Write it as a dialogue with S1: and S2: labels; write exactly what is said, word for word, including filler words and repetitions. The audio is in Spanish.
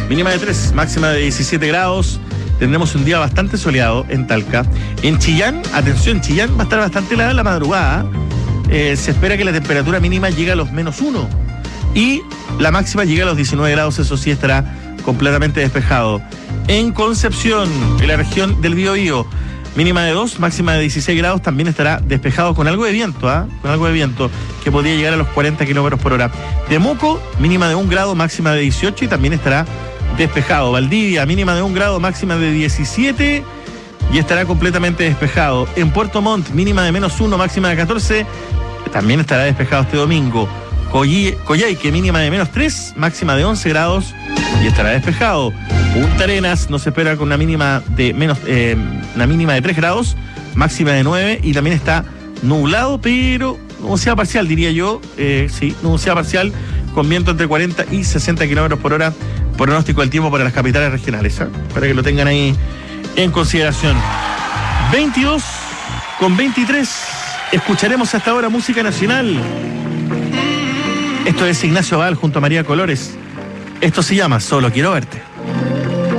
S1: mínima de tres, máxima de diecisiete grados. Tendremos un día bastante soleado en Talca. En Chillán, atención, Chillán va a estar bastante helada en la madrugada. Eh, se espera que la temperatura mínima llegue a los menos uno y la máxima llegue a los diecinueve grados, eso sí estará completamente despejado. En Concepción, en la región del Biobío, mínima de dos, máxima de dieciséis grados, también estará despejado con algo de viento, ¿ah? ¿eh? Con algo de viento, que podría llegar a los cuarenta kilómetros por hora. Temuco, mínima de un grado, máxima de dieciocho y también estará despejado. Valdivia, mínima de un grado, máxima de diecisiete y estará completamente despejado. En Puerto Montt, mínima de menos uno, máxima de catorce, también estará despejado este domingo. Coyhaique, mínima de menos tres, máxima de once grados y estará despejado. Punta Arenas nos espera con una mínima de menos, eh, una mínima de tres grados, máxima de nueve y también está nublado, pero nubosidad parcial, diría yo. Eh, sí, nubosidad parcial con viento entre cuarenta y sesenta kilómetros por hora. Pronóstico del tiempo para las capitales regionales, ¿eh? Para que lo tengan ahí en consideración. veintidós con veintitrés. Escucharemos hasta ahora música nacional. Esto es Ignacio Val junto a María Colores. Esto se llama Solo Quiero Verte.